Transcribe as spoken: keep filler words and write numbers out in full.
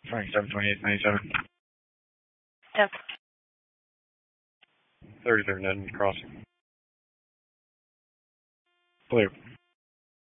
twenty-seven, twenty-eight, ninety-seven. Yep. thirty-third Ned crossing. Clear.